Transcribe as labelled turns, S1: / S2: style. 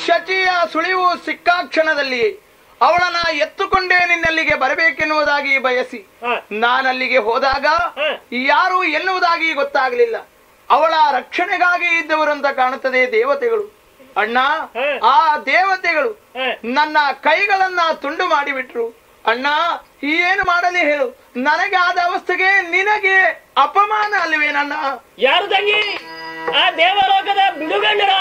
S1: ಶಚಿಯ ಸುಳಿವು ಸಿಕ್ಕ ಕ್ಷಣದಲ್ಲಿ ಅವಳನ್ನ ಎತ್ತುಕೊಂಡೇ ನಿನ್ನಲ್ಲಿಗೆ ಬರಬೇಕೆನ್ನುವುದಾಗಿ ಬಯಸಿ ನಾನಲ್ಲಿಗೆ ಹೋದಾಗ ಯಾರು ಎನ್ನುವುದಾಗಿ ಗೊತ್ತಾಗಲಿಲ್ಲ. ಅವಳ ರಕ್ಷಣೆಗಾಗಿ ಇದ್ದವರು ಅಂತ ಕಾಣುತ್ತದೆ ದೇವತೆಗಳು. ಅಣ್ಣ, ಆ ದೇವತೆಗಳು ನನ್ನ ಕೈಗಳನ್ನ ತುಂಡು ಮಾಡಿಬಿಟ್ರು. ಅಣ್ಣ, ಏನು ಮಾಡಲಿ ಹೇಳು? ನನಗೆ ಆದ ಅವಸ್ಥೆಗೆ ನಿನಗೆ ಅಪಮಾನ ಅಲ್ವೇನಣ್ಣ?
S2: ಯಾರು ತಂಗಿ? ಆ ದೇವಲೋಕದ ಬಿಡುಗಂಡರ